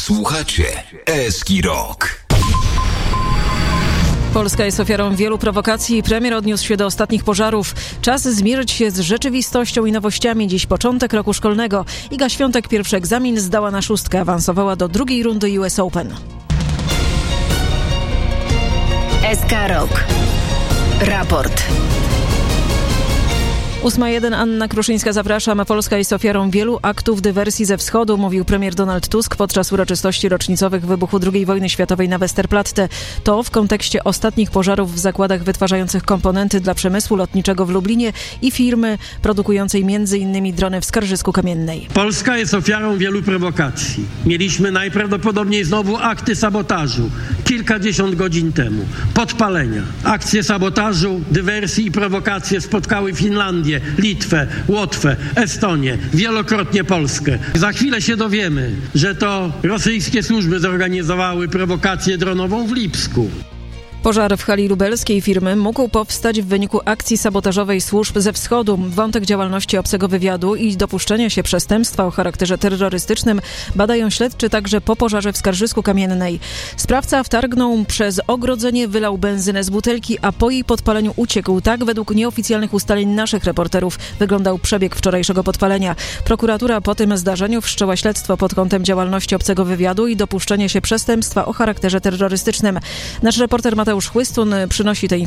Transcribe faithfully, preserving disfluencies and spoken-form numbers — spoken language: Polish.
Słuchacie Eski Rock. Polska jest ofiarą wielu prowokacji. Premier odniósł się do ostatnich pożarów. Czas zmierzyć się z rzeczywistością i nowościami. Dziś początek roku szkolnego. Iga Świątek pierwszy egzamin zdała na szóstkę. Awansowała do drugiej rundy U S Open. S K Rock. Raport. ósma jeden, Anna Kruszyńska, zapraszam. Polska jest ofiarą wielu aktów dywersji ze wschodu, mówił premier Donald Tusk podczas uroczystości rocznicowych wybuchu drugiej wojny światowej na Westerplatte. To w kontekście ostatnich pożarów w zakładach wytwarzających komponenty dla przemysłu lotniczego w Lublinie i firmy produkującej między innymi drony w Skarżysku-Kamiennej. Polska jest ofiarą wielu prowokacji. Mieliśmy najprawdopodobniej znowu akty sabotażu kilkadziesiąt godzin temu. Podpalenia. Akcje sabotażu, dywersji i prowokacje spotkały Finlandię, Litwę, Łotwę, Estonię, wielokrotnie Polskę. Za chwilę się dowiemy, że to rosyjskie służby zorganizowały prowokację dronową w Lipsku. Pożar w hali lubelskiej firmy mógł powstać w wyniku akcji sabotażowej służb ze wschodu. Wątek działalności obcego wywiadu i dopuszczenia się przestępstwa o charakterze terrorystycznym badają śledczy także po pożarze w Skarżysku-Kamiennej. Sprawca wtargnął przez ogrodzenie, wylał benzynę z butelki, a po jej podpaleniu uciekł. Tak według nieoficjalnych ustaleń naszych reporterów wyglądał przebieg wczorajszego podpalenia. Prokuratura po tym zdarzeniu wszczęła śledztwo pod kątem działalności obcego wywiadu i dopuszczenia się przestępstwa o charakterze terrorystycznym. Nasz reporter Mateusz Chłystun przynosi te informacje.